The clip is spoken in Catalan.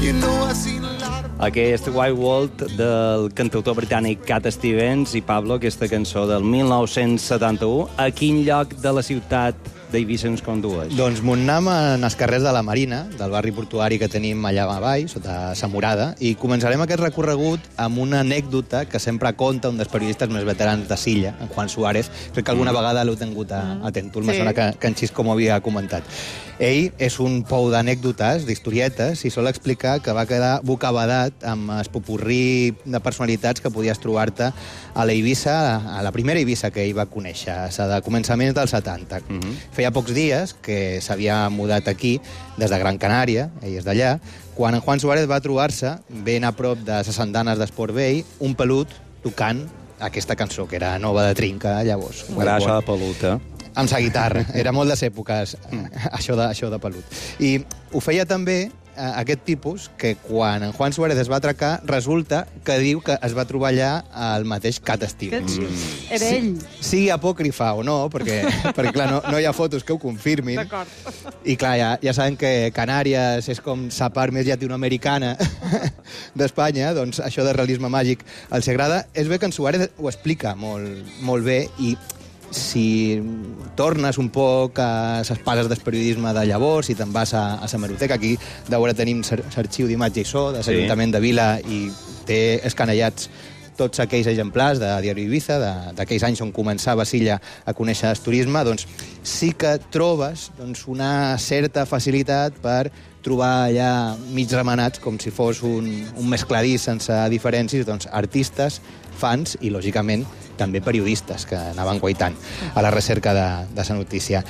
Aquest Wild World del cantautor britànic Cat Stevens i Pablo, aquesta cançó del 1971. A quin lloc de la ciutat d'Eivissa ens condueix? Doncs m'ho anam en els carrers de la Marina, del barri portuari que tenim allà avall, sota Sa Morada, i començarem aquest recorregut amb una anècdota que sempre conta un dels periodistes més veterans de Silla, en Juan Suárez. Crec que alguna vegada l'heu tingut atent-ho, me sona que en Xisco m'ho havia comentat. Ell és un pou d'anècdotes, d'historietes, i sol explicar que va quedar bocabadat amb el popurrí de personalitats que podies trobar-te a l'Eivissa, a la primera Eivissa que ell va conèixer, de començaments dels 70. Feia pocs dies que s'havia mudat aquí, des de Gran Canària, ell és d'allà, quan en Juan Suárez va trobar-se, ben a prop de les andanes d'Esport Vell, un pelut tocant aquesta cançó, que era nova de trinca, llavors. Gràcia de pelut, amb sa guitarra. Era molt les èpoques, això de pelut. I ho feia també aquest tipus que quan en Juan Suárez es va atracar, resulta que diu que es va trobar allà el mateix Cat Stevens. Era ell. Sigui apòcrifa o no, perquè clar, no hi ha fotos que ho confirmin. D'acord. I clar, ja sabem que Canàries és com sa part més llatinoamericana d'Espanya, doncs això de realisme màgic els agrada. És bé que en Suárez ho explica molt bé, i si tornes un poc a les pares del periodisme de llavors i te'n vas a la Hemeroteca, aquí d'ara tenim l'arxiu d'imatge i so de l'Ajuntament de Vila, i té escanellats tots aquells exemplars de Diari Eivissa, d'aquells anys on començava Silla a conèixer el turisme, doncs sí que trobes una certa facilitat per trobar allà mig remenats, com si fos un mescladís sense diferències, doncs artistes, fans i, lògicament, també periodistes que anaven guaitant a la recerca de la notícia.